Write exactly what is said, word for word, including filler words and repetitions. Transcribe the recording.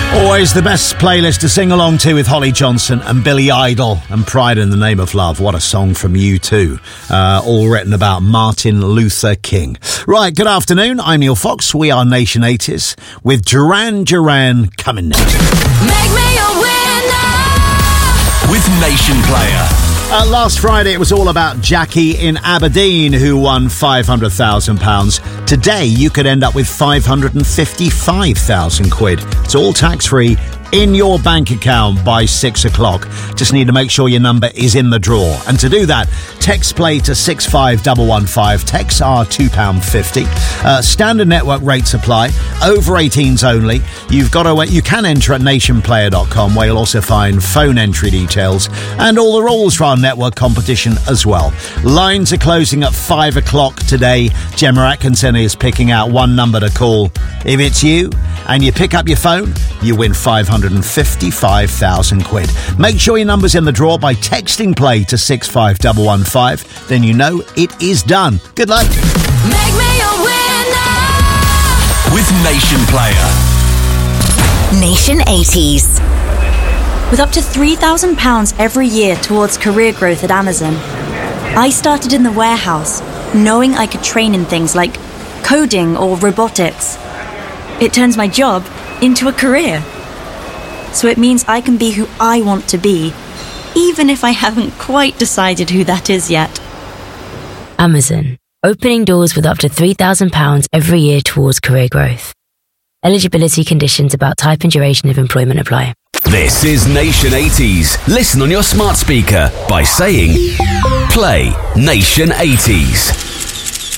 Always the best playlist to sing along to with Holly Johnson and Billy Idol and Pride in the Name of Love. What a song from U two. Uh, all written about Martin Luther King. Right, good afternoon. I'm Neil Fox. We are Nation eighties with Duran Duran coming next. Make me a winner with Nation Player. Uh, last Friday, it was all about Jackie in Aberdeen, who won five hundred thousand pounds. Today, you could end up with five hundred fifty-five thousand quid. It's all tax-free in your bank account by six o'clock. Just need to make sure your number is in the draw. And to do that, text play to six five one one five. Texts are two pounds fifty. Uh, standard network rates apply. Over eighteens only. You've got to, you can enter at nation player dot com, where you'll also find phone entry details and all the rules for our network competition as well. Lines are closing at five o'clock today. Gemma Atkinson is picking out one number to call. If it's you and you pick up your phone, you win five hundred fifty-five thousand quid. Make sure your number's in the draw by texting play to six five one one five. Then you know it is done. Good luck. Make me a winner with Nation Player. Nation eighties. With up to three thousand pounds every year towards career growth at Amazon, I started in the warehouse, knowing I could train in things like coding or robotics. It turns my job into a career. So it means I can be who I want to be, even if I haven't quite decided who that is yet. Amazon, opening doors with up to three thousand pounds every year towards career growth. Eligibility conditions about type and duration of employment apply. This is Nation eighties. Listen on your smart speaker by saying, play Nation eighties.